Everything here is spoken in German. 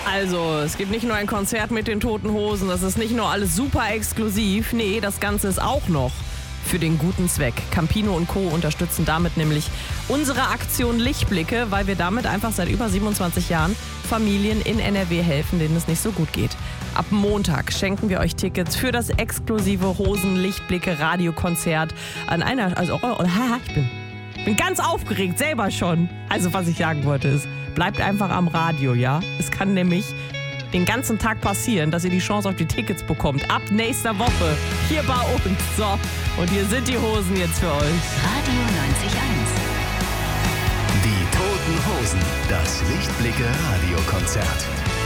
Also, es gibt nicht nur ein Konzert mit den Toten Hosen, das ist nicht nur alles super exklusiv, nee, das Ganze ist auch noch für den guten Zweck. Campino und Co. unterstützen damit nämlich unsere Aktion Lichtblicke, weil wir damit einfach seit über 27 Jahren Familien in NRW helfen, denen es nicht so gut geht. Ab Montag schenken wir euch Tickets für das exklusive Hosen-Lichtblicke-Radiokonzert an einer, ich bin ganz aufgeregt, selber schon. Also was ich sagen wollte ist, bleibt einfach am Radio, ja? Es kann nämlich den ganzen Tag passieren, dass ihr die Chance auf die Tickets bekommt. Ab nächster Woche hier bei uns. So, und hier sind die Hosen jetzt für euch. Radio 90.1. Die Toten Hosen, das Lichtblicke-Radiokonzert.